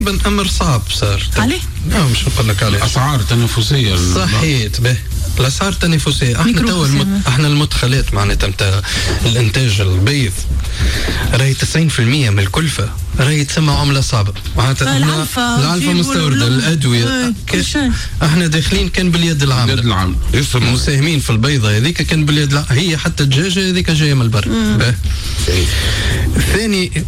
أمر صعب صار. عليه؟ لا مش نقول لك عليه. أسعار تنافسية. صحيت به. الأسعار تنافسية. احنا المدخلات معناتها نتاع الإنتاج البيض راهي 90% من الكلفة راهي تسمى عملة صعبة. معناتها العلفة مستوردة، الأدوية احنا داخلين كان باليد العاملة. مساهمين في البيضة هذيك كان باليد هي حتى الدجاجة هذيك جاية من البر. ثاني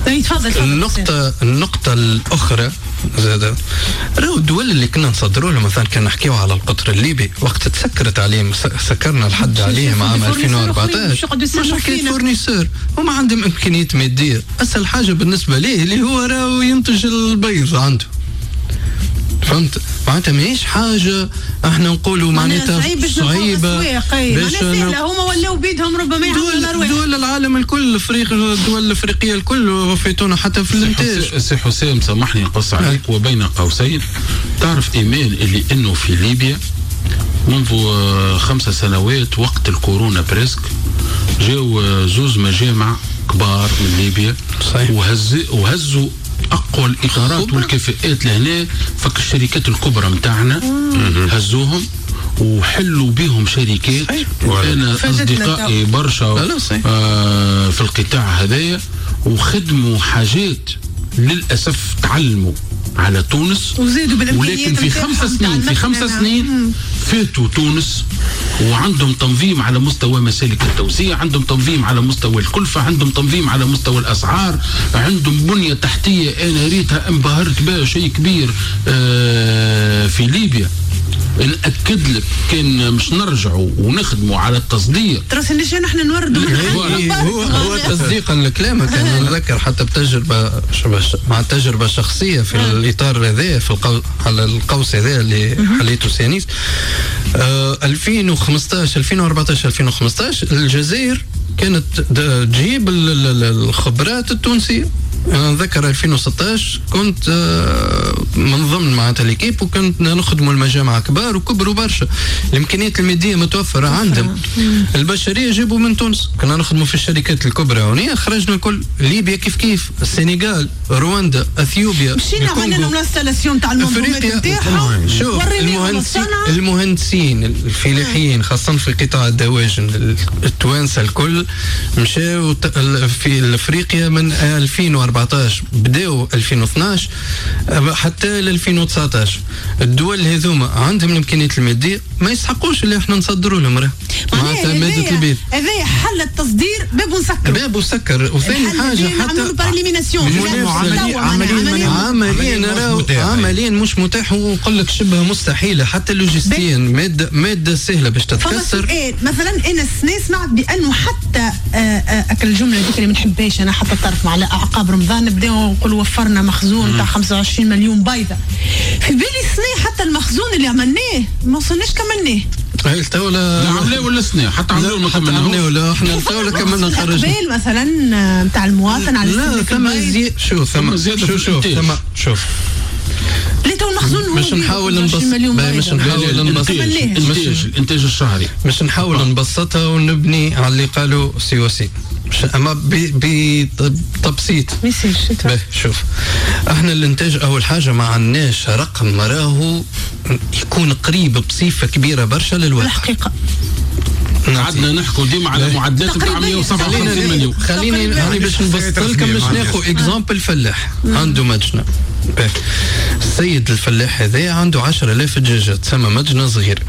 النقطة الأخرى زاد راهو الدول اللي كنا نصدروا لهم مثلا كان نحكيو على القطر الليبي وقت تسكرت عليهم سكرنا الحد عليهم عام 2014 مش حكاية فورنيسور هما عندهم إمكانيات مادية. أسهل حاجة بالنسبة ليه اللي هو راهو ينتج البيض عنده. فهمت معناتها ماهيش حاجة احنا نقولوا معناتها صعيبة باش هما ولاو بيدهم ربما يعملوا دول العالم الكل الدول الافريقية الكل وفيتونا حتى في الانتاج. سي حسام سامحني نقص عليك وبين قوسين تعرف ايمان اللي انه في ليبيا منذ 5 سنوات وقت الكورونا بريسك جاو 2 مجامع كبار من ليبيا وهزوا اقوى الاطارات والكفاءات لهنا فك الشركات الكبرى متاعنا هزوهم وحلوا بهم شركات. انا اصدقائي برشا في القطاع هذايا وخدموا حاجات للاسف تعلموا على تونس ولكن في 5 سنين فاتوا تونس وعندهم تنظيم على مستوى مسالك التوزيع، عندهم تنظيم على مستوى الكلفة، عندهم تنظيم على مستوى الأسعار، عندهم بنية تحتية أنا ريتها انبهرت بها شيء كبير في ليبيا. نأكد لك كان مش نرجعوا ونخدموا على التصدير ترى ليش نحن نوردوا هو تصديقا لكلامك. انا نذكر حتى بتجربه مع تجربه شخصيه في الاطار هذا في على القوس هذا اللي حليته سيانيس 2015 2014 2015 الجزائر كانت تجيب الخبرات التونسيه. أنا أتذكر 2016 كنت من ضمن معناتها ليكيب وكنت نخدموا المجامع كبار وكبروا برشا. الإمكانيات المادية متوفرة عندهم. البشرية جابوا من تونس كنا نخدموا في الشركات الكبرى هنا خرجنا الكل. ليبيا كيف السنغال رواندا أثيوبيا مشينا عملنا لهم الانستالاسيون تاع المنظومات نتاعهم. شوف المهندسين الفلاحيين خاصة في قطاع الدواجن التوانسة الكل مشاو في أفريقيا من 2014 بداوا 2012 حتى ل 2019. الدول هذوما عندهم الامكانيات الماديه ما يسحقوش اللي احنا نصدروا لهم معناتها ماده البيض. هذا حل التصدير باب وسكر. وثاني حاجه حتى عمليا مش متاح ونقول لك شبه مستحيله حتى لوجستيا ماده سهله باش تتكسر. مثلا انا نسمع بانه حتى اكل الجمله هذيك اللي ما نحبهاش انا حتى الطرف على اعقاب رمضان نبداو نقولوا وفرنا مخزون تاع 25 مليون بيضه. في بالي السنه حتى المخزون اللي عملناه ما وصلناش كملناه. الدولة عملوه ولا سنة حتى عملوه ما كملناهوش ولا احنا الدولة كملنا خرجنا مثلا نتاع المواطن على لا ثم شوف اللي تو المخزون مش نحاول الانتاج الشهري مش نحاول نبسطها ونبني على اللي قالوا سيوسي اما بتبسيط. شوف احنا الانتاج اول حاجه ما عندناش رقم راهو يكون قريب بصفه كبيره برشا للواقع. الحقيقه قعدنا نحكوا ديما على معدلات نتاع 157 مليون. خليني باش نبسط لكم باش ناخذ اكزامبل فلاح عنده مجنه. السيد الفلاح هذا عنده 10,000 دجاجه تسمى مجنه صغيره.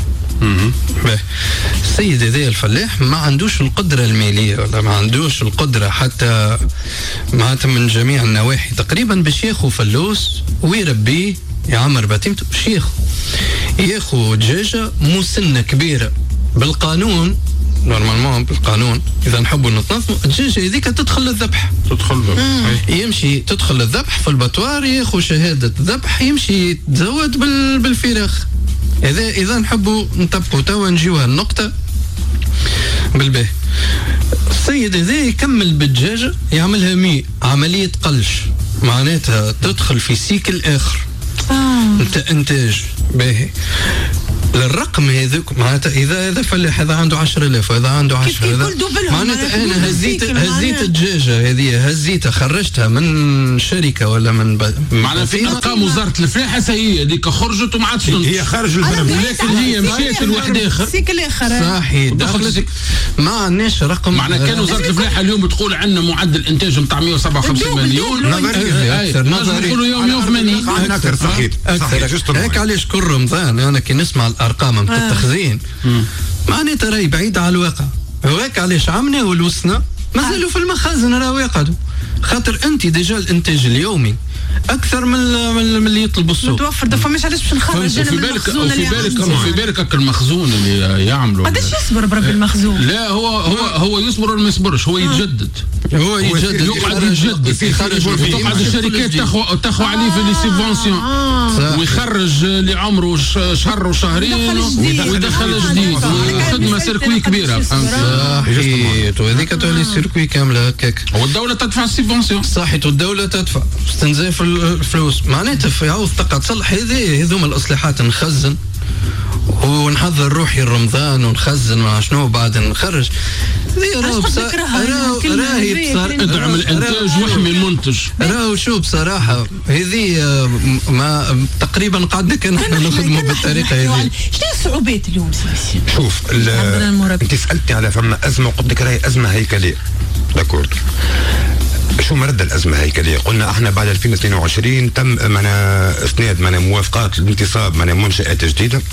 السيد هذا الفلاح ما عندوش القدرة المالية ولا ما عندوش القدرة حتى معناتها من جميع النواحي تقريبا باش ياخو فلوس ويربيه يعمر باتيمته باش ياخو دجاجة مسنة كبيرة. بالقانون نورمالمون بالقانون اذا نحبوا نتنظموا الدجاجة هذيك تدخل للذبح يمشي تدخل الذبح في البطوار ياخو شهادة ذبح يمشي يتزود بالفراخ. إذا نحبوا نطبقوا توا نجيوها النقطة بالباه. السيد هذا يكمل بالدجاجة يعملها عملية قلش معناتها تدخل في سيكل آخر إنتاج باهي. للرقم هذوك معناتها اذا فلاح هذا عنده 10,000 وهذا عنده 10 هذا معناتها انا هزيت الدجاجه هذه هزيتها خرجتها من شركه ولا من معناتها في ارقام وزاره الفلاحه سيئه هذيك خرجت وما عادش هي خارج البلد، لكن هي مشات لواحد اخر صحيح دخلت ما عندناش رقم. معناها كان وزاره الفلاحه اليوم تقول عندنا معدل انتاج نتاع 157 مليون اكثر نظري يقولوا يوم 180 اكثر. صحيح هيك علاش كل رمضان انا كي نسمع الارقام نتاع التخزين معناتها راهي بعيده على الواقع. وهيك علاش عمنا ولوسنا مازالوا في المخازن راهو يقعدوا، خاطر انت ديجا الانتاج اليومي اكثر من اللي يطلبوا السوق متوفر. ده فماش علاش باش نخرج انا من المخزون اللي في بالك المخزون اللي يعملوا قداش يصبر بربي المخزون؟ لا هو يصبر ولا ما يصبرش، هو يتجدد يقعد يتجدد تقعد الشركات تاخذ عليه في لي سيفونسيون ويخرج اللي عمره شهر وشهرين ويدخل جديد. خدمه سيركوي كبيره صحيح. وهذيك تولي سيركوي كامله هكاك والدوله تدفع السيفونسيون صحيح والدوله تدفع استنزاف الفلوس. معناتها في عوض تقعد تصلح هذوما الاصلاحات نخزن ونحضر روحي رمضان ونخزن مع شنو بعد نخرج. راهي ادعم الانتاج واحمي المنتج. راهو شو بصراحه هذه ما تقريبا قعدنا كان احنا نخدموا بالطريقه هذه. شنو الصعوبات اليوم سيدي؟ شوف انت سالتني على فما ازمه وقلت لك راهي ازمه هيكليه داكورد. شو مرد الازمه هيكليه؟ قلنا احنا بعد 2022 تم اسناد موافقات الانتصاب منشات جديده،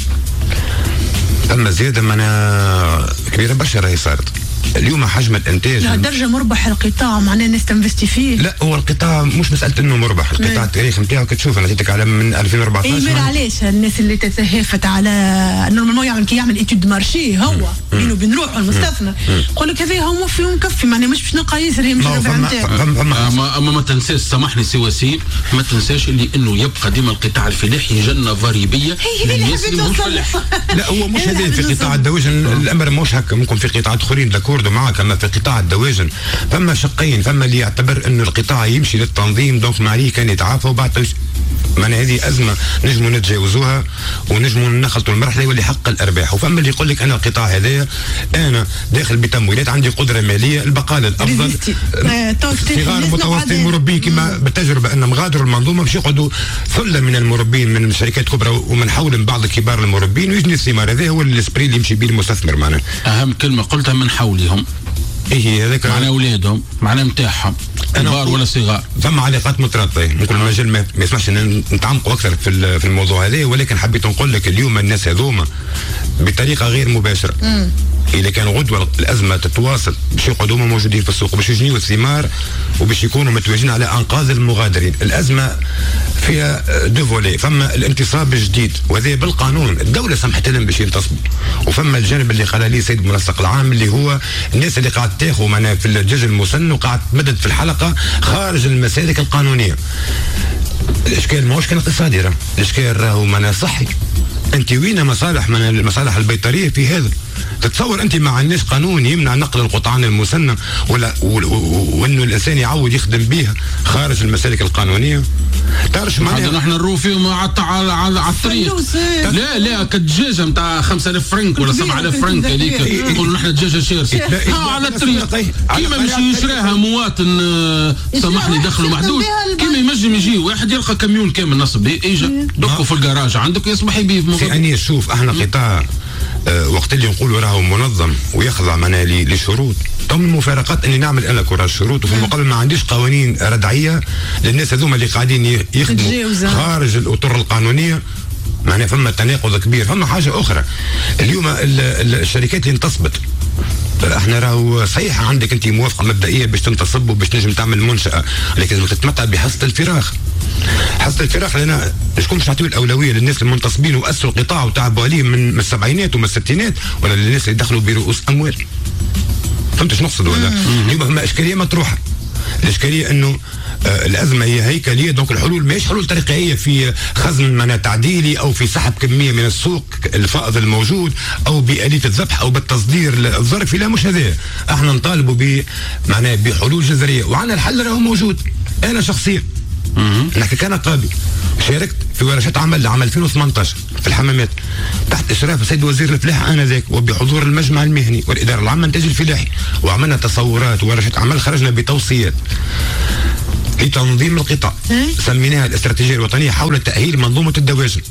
تم زياده كبيره برشا راهي صارت. اليوم حجم الانتاج لهالدرجه مربح القطاع معناه الناس تنفستي فيه؟ لا هو القطاع مش مساله انه مربح، القطاع التاريخ نتاعو كتشوف انا جيتك على من 2014. اي علاش الناس اللي تتهافت على نورمالمون يعمل ايتود مارشي هو بينه وبين روحه المستثمر يقول لك هذا هو موفي ومكفي معناه مش باش نلقى ياسر هي مش الربح نتاعو. اما ما تنساش سامحني سي وسيم ما تنساش اللي انه يبقى ديما القطاع الفلاحي جنه ضريبيه للناس اللي مش فلاح. لا هو مش هذا في قطاع الدواجن الامر مش هكا، ممكن في قطاعات اخرين داكوردو معك. اما في قطاع الدواجن فما شقين، فما اللي يعتبر انه القطاع يمشي للتنظيم دونك معليه كان يتعافى وبعد هذه ازمه نجموا نتجاوزوها ونجموا نخلطوا المرحله واللي حق الارباح. وفما اللي يقول لك انا القطاع هذايا انا داخل بتمويلات عندي قدره ماليه البقاء الافضل صغار متوسطين مربين كما بالتجربه ان مغادروا المنظومه باش يقعدوا ثله من المربين من شركات كبرى ومن حولهم بعض كبار المربين ويجني الثمار. هذا هو السبري اللي يمشي به المستثمر معنا. اهم كلمه قلتها من حولهم ايه هذاك معنى اولادهم معنى نتاعهم كبار ولا صغار. ثم علاقات مترابطه ممكن المجال ما يسمحش ان نتعمقوا اكثر في الموضوع هذا، ولكن حبيت نقول لك اليوم الناس هذوما بطريقه غير مباشره اذا كان غدوه الازمه تتواصل باش يقعدوا موجودين في السوق باش يجنيوا الثمار وباش يكونوا متواجدين على انقاذ المغادرين. الازمه فيها دو فولي، فما الانتصاب الجديد وهذا بالقانون الدوله سمحت لهم باش ينتصبوا، وفما الجانب اللي قال لي سيد المنسق العام اللي هو الناس اللي قاعد تاخذ معنا في الدجاج المسن وقاعد تمدد في الحلقه خارج المسالك القانونيه. الاشكال ماهوش كان اقتصادي، الاشكال راهو صحي. انت وين مصالح من المصالح البيطريه في هذا؟ تتصور انت ما عندناش قانون يمنع نقل القطعان المسنه وانه الانسان يعود يخدم بها خارج المسالك القانونيه؟ تعرفش معناها نحن نروح فيهم على الطريق. لا كدجاجه نتاع 5000 فرنك ولا 7000 فرنك هذيك يقولوا نحن دجاجه شارسه على الطريق كيما مش يشراها مواطن سامحني دخلوا محدود كيما ينجم يجي واحد يلقى كاميون كامل نصب اجا دقوا في الجراج عندك يصبح يبيع. يعني شوف احنا قطاع وقت اللي نقولوا راهو منظم ويخضع معنا لشروط ضمن المفارقات اني نعمل انا كراج شروط وفي المقابل ما عنديش قوانين ردعيه للناس هذوما اللي قاعدين يخدموا خارج الاطر القانونيه. معناها فما تناقض كبير. فما حاجه اخرى اليوم الشركات اللي انتصبت احنا راهو صحيح عندك انت موافقه مبدئيه باش تنتصب وباش تنجم تعمل منشاه، لكن لازم تتمتع بحصه الفراغ. حصه الفراغ لنا شكون باش نعطيو الاولويه للناس المنتصبين واسسوا القطاع وتعبوا عليه من السبعينات ومن الستينات ولا للناس اللي دخلوا برؤوس اموال؟ فهمت شنو نقصد ولا؟ اليوم فما اشكاليه مطروحه. الاشكاليه انه الازمه هي هيكليه دونك الحلول ماهيش حلول ترقيعيه في خزن تعديلي او في سحب كميه من السوق الفائض الموجود او بآلية الذبح او بالتصدير الظرفي. لا مش هذا، احنا نطالبوا بحلول جذريه وعنا الحل راهو موجود. انا شخصيا نحكي كنقابي شاركت في ورشات عمل لعام 2018 في الحمامات تحت اشراف السيد وزير الفلاحه انذاك وبحضور المجمع المهني والاداره العامه للانتاج الفلاحي، وعملنا تصورات وورشات عمل، خرجنا بتوصيات لتنظيم القطاع سميناها الاستراتيجيه الوطنيه حول تاهيل منظومه الدواجن،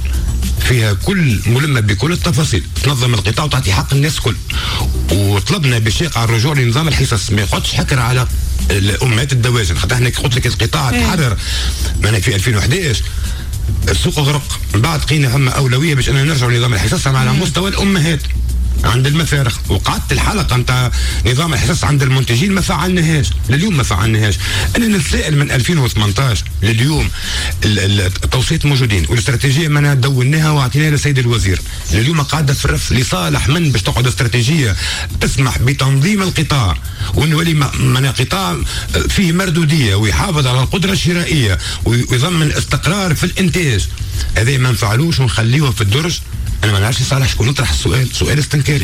فيها كل ملمة بكل التفاصيل، تنظم القطاع وتعطي حق الناس كل. وطلبنا بشيق على الرجوع لنظام الحصص، ما يقعدش حكر على الامهات الدواجن، خاطر احنا قلت لك القطاع تحرر معنا في 2011 السوق غرق، من بعد لقينا هم اولويه باش اننا نرجعوا لنظام الحصص على مستوى الامهات عند المفارخ، وقعدت الحلقه نتاع نظام الحصص عند المنتجين ما فعلناهاش لليوم، ما فعلناهاش. انا نتسائل من 2018 لليوم التوصيات موجودين والاستراتيجيه ما دوناها واعطيناها للسيد الوزير، لليوم قاعده في الرف لصالح من باش تقعد استراتيجيه تسمح بتنظيم القطاع ونولي من قطاع فيه مردوديه ويحافظ على القدره الشرائيه ويضمن استقرار في الانتاج. هذا ما نفعلوش ونخليوه في الدرج. انا ما نعرفش صالح شكون نطرح سؤال استنكاري.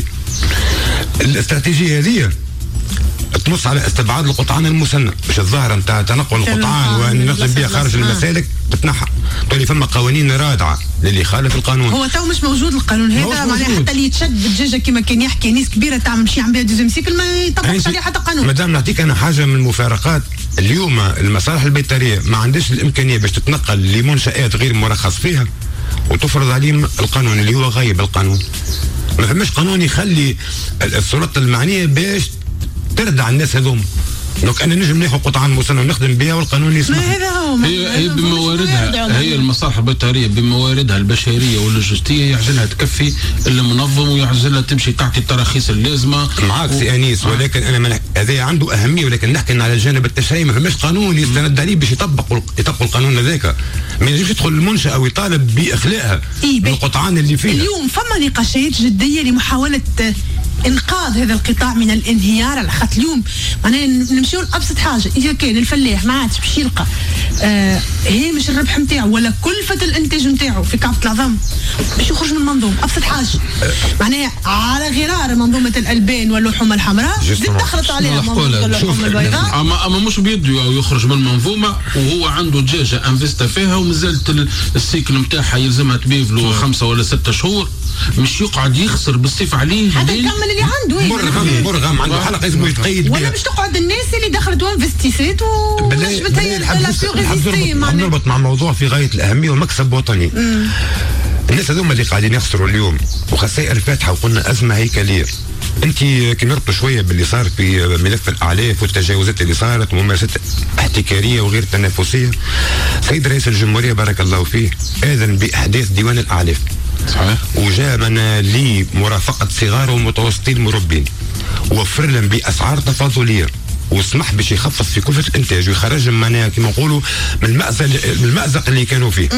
الاستراتيجيه هذه تنص على استبعاد القطعان المسنه باش الظاهره نتاع تنقل القطعان ونخدم بها خارج المسالك تتنحى، تولي فما قوانين رادعه للي يخالف القانون. هو تو مش موجود القانون هذا، معناها حتى اللي يتشد بالدجاجه كما كان يحكي ناس كبيره تعمل مش يعمل بها دوزيام سيكل ما يطبقش عليه حتى قانون. مادام نعطيك انا حاجه من المفارقات، اليوم المصالح البيطريه ما عندهاش الامكانيه باش تتنقل لمنشات غير مرخص فيها وتفرض عليهم القانون اللي هو غايب القانون. ما فماش قانون يخلي السلطه المعنيه باش تردع الناس هذوم. دونك انا نجم ناخذ قطعه مسنه ونخدم بها والقانون يسمح. هي بمواردها، هي المصالح البيطريه بمواردها البشريه واللوجستيه يعزلها تكفي المنظم ويعزلها تمشي تعطي التراخيص اللازمه. معاك سي انيس، ولكن انا هذا عنده اهميه، ولكن نحكي على الجانب التشريعي. ما فماش قانون يستند عليه باش يطبق القانون هذاك. ما ينجمش يدخل المنشاه ويطالب باخلاءها من القطعان اللي فيها. اليوم فما نقاشات جديه لمحاوله انقاذ هذا القطاع من الانهيار، على خاطر اليوم معناها نمشيو لابسط حاجه، اذا كان الفلاح ما عادش باش يلقى هامش الربح نتاعو ولا كلفه الانتاج نتاعو في كعبه العظام باش يخرج من المنظومه، ابسط حاجه معناها على غرار منظومه الالبان واللحوم الحمراء زيد دخلت عليها منظومه اللحوم البيضاء. اما مش بيده يخرج من المنظومه وهو عنده دجاجه انفستا فيها ومازالت السيكل نتاعها يلزمها تبيف له 5 ولا 6 شهور، مش يقعد يخسر بالصيف عليه هذا يكمل اللي عنده. مرغم عنده حلقه لازم يتقيد بها، ولا باش تقعد الناس اللي دخلت وانفستيسات وجبت هي نربط مع موضوع في غايه الاهميه ومكسب وطني. الناس هذوما اللي قاعدين يخسروا اليوم وخسائر فاتحه وقلنا ازمه هيكليه. انت كي نربطوا شويه باللي صار في ملف الاعلاف والتجاوزات اللي صارت وممارسات احتكاريه وغير تنافسيه، سيد رئيس الجمهوريه بارك الله فيه اذن باحداث ديوان الاعلاف صحيح، وجاء من لمرافقه صغار ومتوسطي المربين، وفر لهم باسعار تفاضليه وسمح باش يخفض في كلفه الانتاج ويخرجهم من كما نقولوا من المأزق اللي كانوا فيه.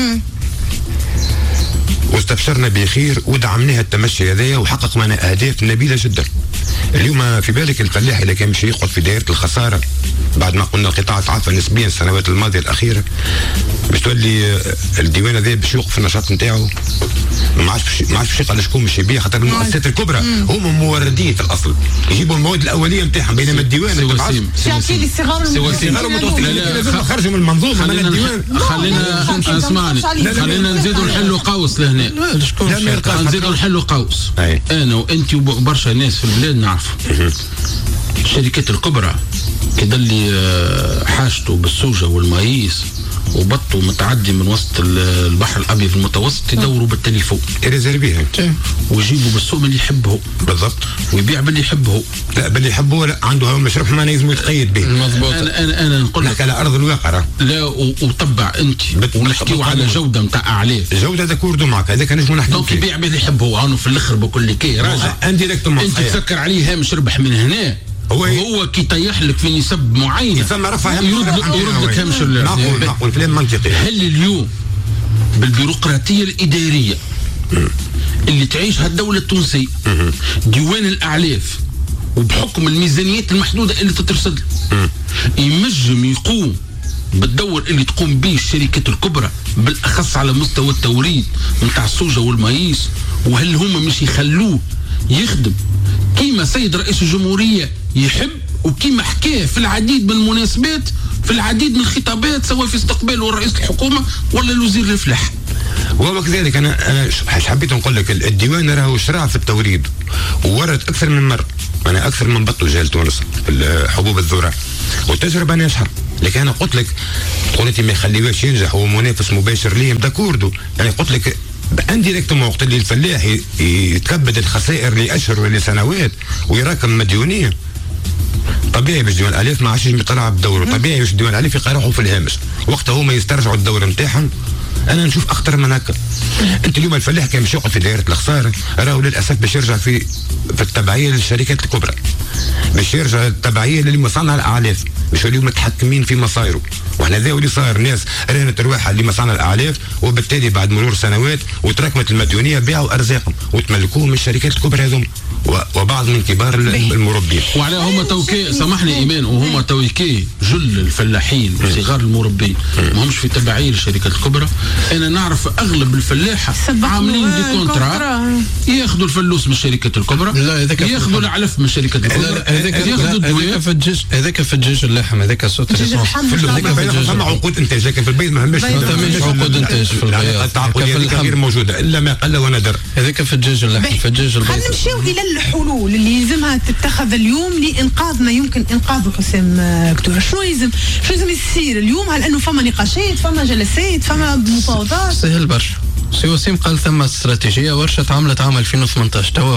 واستبشرنا بخير ودعمناها التمشي هذايا وحقق معنا اهداف نبيله جدا. اليوم في بالك الفلاح اللي كان باش يقعد في دائره الخساره بعد ما قلنا القطاع تعافى نسبيا السنوات الماضيه الاخيره، باش تولي الديوان هذا باش يوقف النشاط نتاعو، ما عادش باش يقال شكون باش يبيع، خاطر المؤسسات الكبرى هما موردين في الاصل يجيبوا المواد الاوليه نتاعهم، بينما الديوان شاكي الصغار والمتوسطين خرجوا من المنظومه من الديوان. خلينا اسمعني، خلينا نزيدوا نحلوا قوس لهنا، نزيدوا نحلوا قوس. انا وانت وبرشا ناس في البلاد نعرفوا الشركات الكبرى كده اللي حاجته بالسوجه والمايس وبطوا متعدي من وسط البحر الابيض المتوسط يدوروا بالتليفون ريزيرفيها ويجيبوا بالسوق اللي يحبه بالضبط ويبيع باللي يحبه. لا باللي يحبه لا عنده هو مشروع ما لازم يتقيد به. مضبوط. انا نقول لك على ارض الواقع. لا وطبع انت ونحكيوا على جوده نتاع اعلاف. الجوده هذا كوردو معك هذاك نجموا نحكيوا. دونك يبيع باللي يحبه عنه في الاخر بكل كي راجع انت تفكر عليه هامش ربح من هنا. هو كي يطيح لك في نسب معينه ثم رفع يرد لك هامش معقول كلام منطقي. هل اليوم بالبيروقراطيه الاداريه اللي تعيشها الدوله التونسيه ديوان الاعلاف وبحكم الميزانيات المحدوده اللي تترصد ينجم يقوم بالدور اللي تقوم به الشركات الكبرى بالاخص على مستوى التوريد نتاع السوجه والمايس؟ وهل هم مش يخلوه يخدم كيما سيد رئيس الجمهوريه يحب وكيما حكاه في العديد من المناسبات في العديد من الخطابات سواء في استقباله رئيس الحكومه ولا الوزير الفلاح. وهو كذلك انا حبيت نقول لك الديوان راهو شرع في التوريد وورد اكثر من مره، انا اكثر من بطل جاي لتونس حبوب الذره والتجربه ناجحه. لكن انا قلت لك تقول انت ما يخليوش ينجح هو منافس مباشر ليه داكوردو، يعني قلت لك انديريكتومون وقت اللي الفلاح يتكبد الخسائر لاشهر ولا سنوات ويراكم مديونيه، طبيعي باش ديوان الاليف ما عادش يطلع بدوره، طبيعي باش ديوان الاليف يقرحوا في الهامش، وقتها هما يسترجعوا الدور نتاعهم. انا نشوف اخطر من هكا. انت اليوم الفلاح كان باش يقعد في دائره الخساره راهو للاسف باش يرجع في التبعيه للشركات الكبرى، باش يرجع التبعيه للي مصنع الاعلاف، باش اليوم متحكمين في مصايره. واحنا ذا اللي صار، ناس رهنت رواحها اللي مصنع الاعلاف وبالتالي بعد مرور سنوات وتراكمت المديونيه باعوا ارزاقهم وتملكوهم الشركات الكبرى هذوم وبعض من كبار المربين. وعلى هما توكي سامحني ايمان، وهما توكي جل الفلاحين وصغار المربين ما همش في تبعيه للشركات الكبرى. انا نعرف اغلب الفلاحه عاملين دي كونترا ياخذوا الفلوس من الشركات الكبرى، ياخذوا العلف من الشركات الكبرى، ياخذوا الدواء. هذاك في الدجاج اللحم، هذاك صوت فما عقود انتاج، لكن في البيض ما همش عقود انتاج في البيض، التعاقدات غير موجوده الا ما قل وندر. هذاك في الدجاج اللحم، في الدجاج البيض. خلينا نمشيو الى الحلول اللي يلزمها تتخذ اليوم لانقاذ ما يمكن انقاذه. حسام كتورة، شنو يلزم يصير اليوم؟ هل انه فما نقاشات، فما جلسات، فما مفاوضات؟ سهل برشا. سي وسيم قال ثم استراتيجيه ورشه عملت عام 2018 توا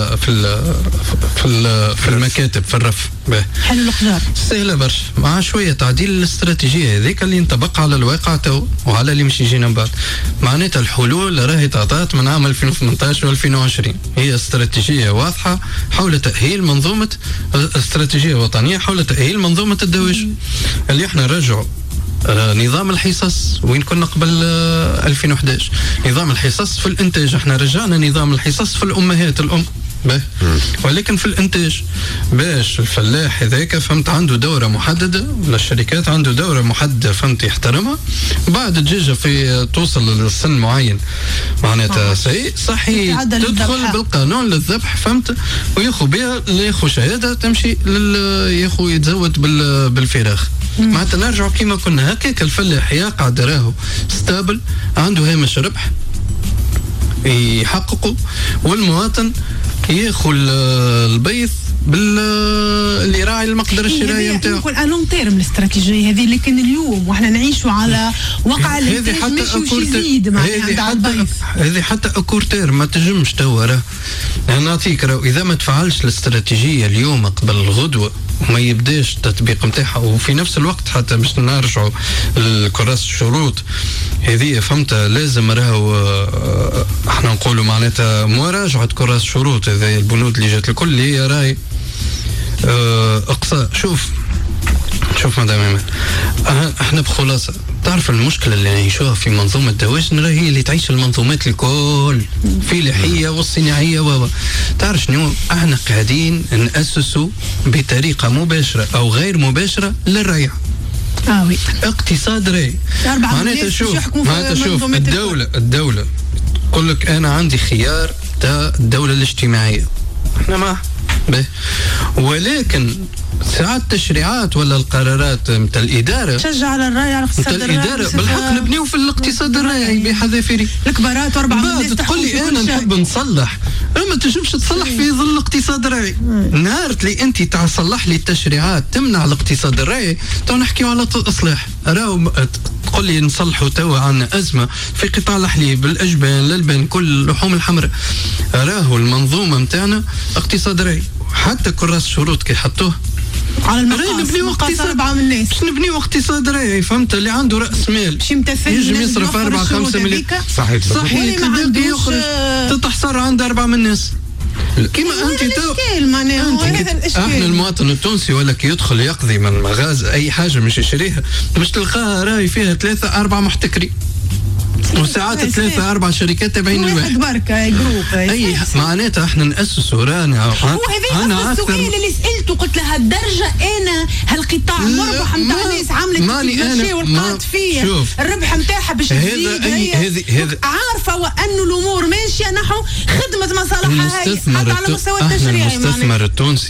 في المكاتب في الرف. حلو القدار سهله برشا مع شويه تعديل الاستراتيجيه هذيك اللي ينطبق على الواقع تو وعلى اللي مش يجينا من بعد. معناتها الحلول راهي تعطات من عام 2018 و2020. هي استراتيجيه واضحه حول تاهيل منظومه، استراتيجيه وطنيه حول تاهيل منظومه الدواجن اللي احنا نرجعوا نظام الحصص وين كنا قبل 2011. نظام الحصص في الانتاج، احنا رجعنا نظام الحصص في الامهات الام ولكن في الانتاج باش الفلاح هذاك فهمت عنده دوره محدده ولا الشركات عنده دوره محدده فهمت يحترمها. بعد الدجاجه في توصل لسن معين معناتها صحي تدخل بالقانون للذبح فهمت وياخذ بها ياخذ شهاده تمشي ياخذ يتزود بالفراخ. معناتها نرجعوا كيما كنا هكاك. الفلاح يقعد راهو ستابل عنده هامش ربح يحققه والمواطن ياخذ البيض اللي راعي المقدره الشرائيه نتاعو. نقول الون تيرم الاستراتيجيه هذه، لكن اليوم واحنا نعيشوا على واقع الانتاج مش يزيد معناها. هذه حتى اكور تيرم ما تجمش توا راه نعطيك راه اذا ما تفعلش الاستراتيجيه اليوم قبل الغدوه وما يبداش التطبيق نتاعها وفي نفس الوقت حتى باش نرجعوا لكراس الشروط هذه فهمت لازم راهو احنا نقولوا معناتها مراجعه كراس الشروط هذه البنود اللي جات الكل اللي هي راهي اقصاء. شوف مدام ايمن احنا بخلاصه تعرف المشكله اللي نعيشوها في منظومه الدواجن راهي اللي تعيش المنظومات الكل في الحيه والصناعيه تعرف شنو احنا قاعدين ناسسوا بطريقه مباشره او غير مباشره للريع. وي اقتصاد راي. معناتها شوف الدوله تقول لك انا عندي خيار تاع الدوله الاجتماعيه احنا معه ولكن ساعات التشريعات ولا القرارات متاع الاداره تشجع على الراي على الاقتصاد الراي بالحق نبنيو في الاقتصاد الراعي بحذافيره الكبارات واربع الناس تقول لي انا نحب نصلح ما تنجمش تصلح في ظل الاقتصاد الراعي. نهار اللي انت تصلح لي التشريعات تمنع الاقتصاد الراعي تو نحكيو على اصلاح. راهو تقول لي نصلحوا توا عندنا ازمه في قطاع الحليب الاجبان الالبان كل اللحوم الحمراء. راهو المنظومه نتاعنا اقتصاد راعي حتى كراس شروط كي حطوه على المقاس 4 من الناس باش نبنيو اقتصاد راعي فهمت اللي عنده راس مال يجم يصرف 4-5 مليون صحيح يخرج تتحصر عند 4 من الناس كيما انت تو احنا المواطن التونسي ولا كي يدخل يقضي من المغازه اي حاجه مش يشريها مش تلقاها راهي فيها 3-4 محتكرين وساعات 3-4 شركات تابعين الواحد بركه جروب اي معناتها احنا ناسسوا رانا هو هذا السؤال اللي سالته قلت لها الدرجه انا هالقطاع المربح نتاع الناس عامله كيف والقات فيه الربح نتاعها باش تزيد هذه عارفه وانه الامور ماشيه نحو خدمه مصالحها هاي حتى على مستوى التشريعي. المستثمر التونسي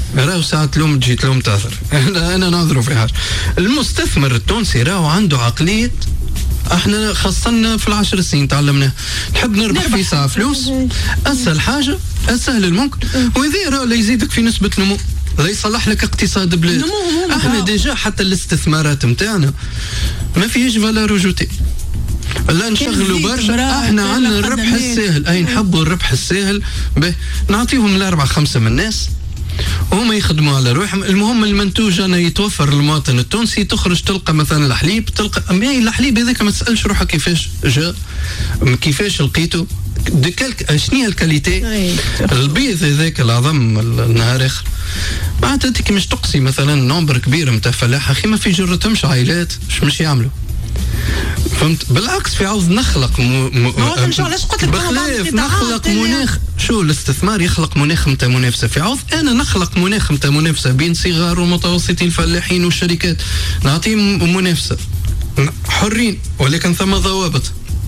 راهو ساعة تلوم تجي تلوم تاثر. انا نعذروا في حاجه. المستثمر التونسي راهو عنده عقليه، احنا خاصة في العشر سنين تعلمنا نحب نربح في ساعة فلوس، اسهل حاجه اسهل الممكن، وإذا راه لا يزيدك في نسبه نمو، لا يصلح لك اقتصاد بلاد. احنا ديجا حتى الاستثمارات نتاعنا ما فيهش فالور وجوتي، لا نشغلوا برشا. احنا عندنا الربح السهل، اي نحبوا الربح السهل، به نعطيهم الاربعه خمسه من الناس وهم يخدموا على روحهم. المهم المنتوج انا يتوفر للمواطن التونسي، تخرج تلقى مثلا الحليب، تلقى الحليب هذاك ما تسالش روحك كيفاش جاء، كيفاش لقيته، شنو هي الكاليتي. البيض هذاك العظم النهار اخر معناتها انت مش تقصي مثلا نمبر كبير نتاع فلاحه اخي ما في جرتهمش عائلات مش يعملوا، فهمت؟ بالعكس في عاوز نخلق نخلق مناخ. شو الاستثمار يخلق مناخ نتاع منافسه، في عوض انا نخلق مناخ نتاع منافسه بين صغار ومتوسطي الفلاحين والشركات، نعطيهم منافسه حرين ولكن ثم ضوابط.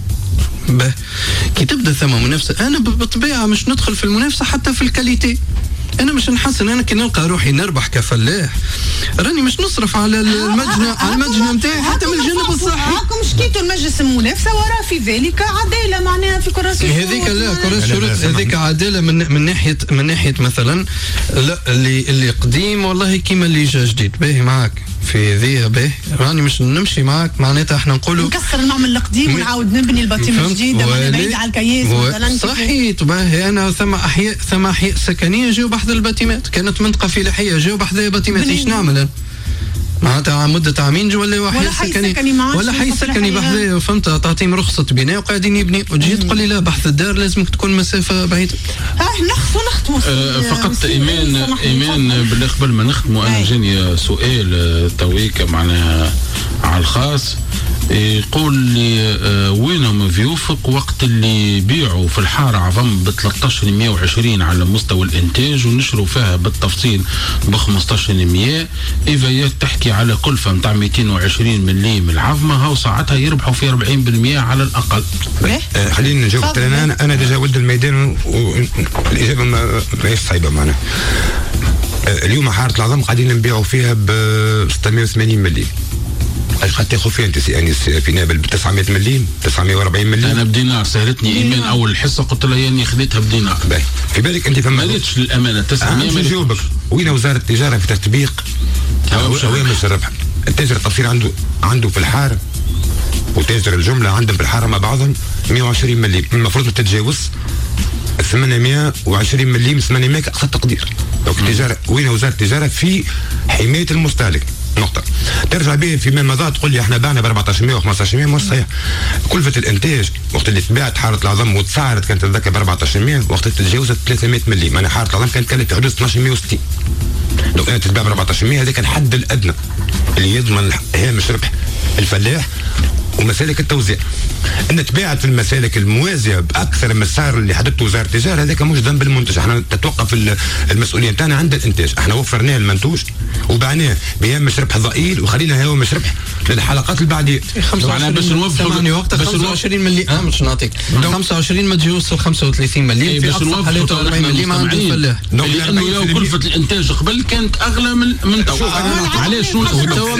كي تبدا ثم منافسه انا بالطبيعه مش ندخل في المنافسه حتى في الكاليتي. انا مش نحسن، انا كي نلقى روحي نربح كفلاح راني مش نصرف على المجنى نتاعي حتى من الجانب الصحي. هاكم شكيتوا المجلس المنافسه وراء في ذلك عداله معناها في كراسي هذيك. لا كراسي الشروط هذيك عداله من ناحيه مثلا لا اللي قديم والله كيما اللي جا جديد باهي معاك في ذي باهي، راني مش نمشي معاك معناتها احنا نقولوا نكسر المعمل القديم ونعاود نبني الباطمه الجديده بعيد على الكياس مثلا. صحيح باهي. انا ثم احياء سكنيه جاوا بحذا الباطمات، كانت منطقه فلاحيه جاوا بحذا الباطمات، ايش نعمل معناتها مدة عامين ولا حي سكني بحذايا، فهمت؟ تعطيهم رخصة بناء وقاعدين يبني وتجي تقول لي لا بحث الدار لازمك تكون مسافة بعيدة. نختموا فقط إيمان بالله قبل ما نختموا أنا جاني سؤال تويك معناها على الخاص، يقول لي وينهم ضيوفك وقت اللي يبيعوا في الحارة عظم ب 1320 على مستوى الإنتاج ونشروا فيها بالتفصيل ب 1500، إذا تحكي على كلفة متاع 220 مليم العظمة هاو ساعتها يربحوا في 40% على الأقل. خلينا نجاوب. أنا ديجا ولد الميدان والإجابة ما هيش صعيبة معنا. اليوم حارة العظم قاعدين نبيعوا فيها ب 680 مليم. قد تاخذ فيها انت يعني في نابل ب 900 مليم 940 مليم. انا بدينار سهلتني ايمان اول حصه قلت لها يعني خذيتها بدينار. في بالك انت فما ما ريتش للامانه 900 مليم. نجاوبك وين وزاره التجاره في تطبيق هوامش الربح؟ التاجر التفصيل عنده في الحاره وتاجر الجمله عندهم في الحاره مع بعضهم 120 مليم، المفروض ما تتجاوز 820 مليم 800 اقصى تقدير. دونك التجاره وين وزاره التجاره في حمايه المستهلك نقطة. ترجع به فيما مضى تقول لي احنا باعنا ب 1400 و 1500 مش صحيح. كلفة الانتاج وقت اللي تباعت حارة العظم وتسعرت كانت تتذكر ب 1400 وقت تجاوزت 300 مليم. انا حارة العظم كانت تكلف في حدود 1260. لو كانت تتباع ب 1400 هذا كان الحد الادنى اللي يضمن هامش ربح الفلاح ومسالك التوزيع. ان تباعت في المسالك الموازيه باكثر من السعر اللي حددته وزاره التجاره هذاك مش ذنب المنتج، احنا تتوقف المسؤوليه نتاعنا عند الانتاج، احنا وفرناه المنتوج وبعناه بهامش ربح ضئيل وخلينا هامش ربح للحلقات البعديه. معناها باش نوفروا وقت 25 مليم مش نعطيك 25 ما تجوز 35 مليم في اقصى حالات 40 مليم عند الفلاح، لانه كلفه الانتاج قبل كانت اغلى من تو. علاش شنو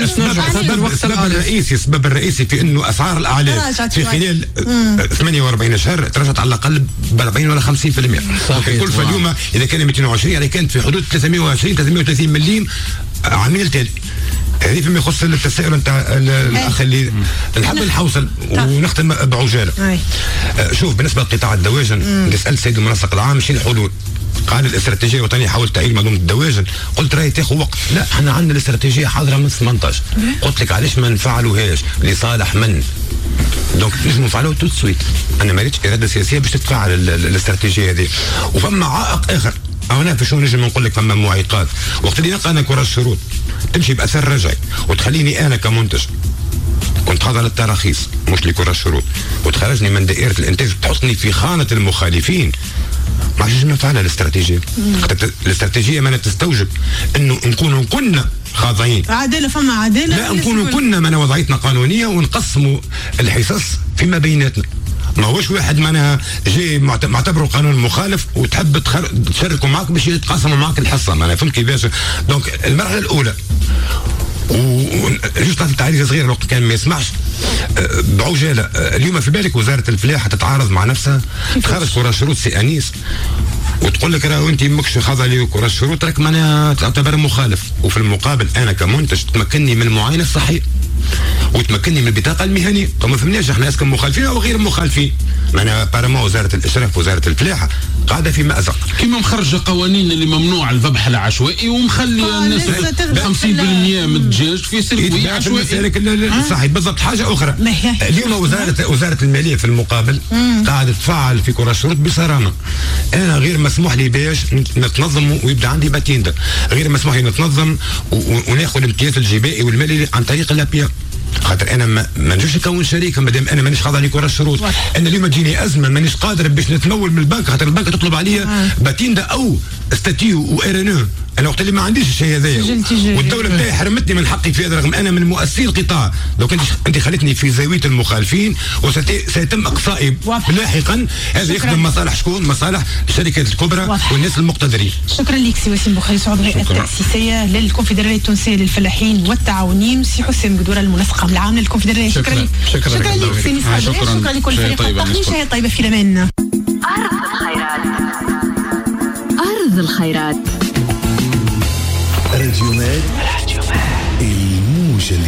السبب الرئيسي في انه اسعار الاعلاف في خلال 48 شهر ترجعت على الاقل ب 40 ولا 50%. الكلفه اليوم اذا كان 220 يعني كانت في حدود 320 330 مليم عميل تالي. هذه فيما يخص التساؤل نتاع الاخ اللي نحب نحوصل ونختم بعجاله. شوف بالنسبه لقطاع الدواجن اللي سالت السيد المنسق العام شنو الحلول؟ قال الاستراتيجيه الوطنيه حول تعيين منظومه الدواجن، قلت راهي تاخذ وقت. لا احنا عندنا الاستراتيجيه حاضره من 18. قلت لك علاش ما نفعلوهاش لصالح من؟ دونك نجموا نفعلوه تو سويت. انا ما ريتش اراده سياسيه باش تتفعل الاستراتيجيه هذه. وفما عائق اخر هنا في شنو نجم نقول لك فما معيقات. وقت اللي نلقى انا كره الشروط تمشي باثر رجعي وتخليني انا كمنتج كنت خاضع للتراخيص مش لكره الشروط وتخرجني من دائره الانتاج تحطني في خانه المخالفين، ما عادش نفعلها الاستراتيجيه. الاستراتيجيه ما تستوجب انه نكونوا كنا خاضعين عداله، فما عداله، لا نكونوا كنا من وضعيتنا قانونيه ونقسموا الحصص فيما بيناتنا. ما هوش واحد معناها جاي معتبره قانون مخالف وتحب تشاركوا معك باش يتقاسموا معك الحصه، معناها فهمت كيفاش. دونك المرحله الاولى جوست تعريف صغير الوقت كان ما يسمعش بعجاله. اليوم في بالك وزاره الفلاحه تتعارض مع نفسها، تخرج كره شروط سي انيس وتقول لك راهو انت ماكش خاضع لي كره شروط، راك معناها تعتبر مخالف. وفي المقابل انا كمنتج تمكنني من المعاينه الصحيه وتمكنني من البطاقه المهنيه. ما فهمناش احنا اسكن مخالفين او غير مخالفين. معناها بارما وزاره الاشراف وزاره الفلاحه قاعده في مازق، كيما مخرجه قوانين اللي ممنوع الذبح العشوائي ومخلي الناس 50% من الدجاج في سلوي عشوائي. صحيح بالضبط. حاجه اخرى اليوم وزاره الماليه في المقابل قاعده تفعل في كره الشروط بصرامه. انا غير مسموح لي باش نتنظم ويبدا عندي باتيندا، غير مسموح لي نتنظم وناخذ الامتياز الجبائي والمالي عن طريق اللابيا، خاطر انا ما نجوش نكون شريكه مادام انا مانيش خاضع لكره الشروط. انا اليوم تجيني ازمه مانيش قادر باش نتمول من البنك، خاطر البنك تطلب عليا باتيندا او ستاتيو وارنو. انا وقت اللي ما عنديش الشيء هذايا والدوله بتاعي حرمتني من حقي في هذا، رغم انا من مؤسسي القطاع. لو انت خلتني في زاويه المخالفين وسيتم اقصائي لاحقا. هذا يخدم مصالح شكون؟ مصالح الشركات الكبرى والناس المقتدرين. شكرا لك سي وسيم بوخاري، عضو الهيئه التاسيسيه للكونفدراليه التونسيه للفلاحين والتعاونين، سي حسين قدوره المنسق العام للكونفدراليه. شكرا لك سي نساء، شكرا لكل فريق التقني. شهية طيبه في الامان. أرض الخيرات. راديو ماد.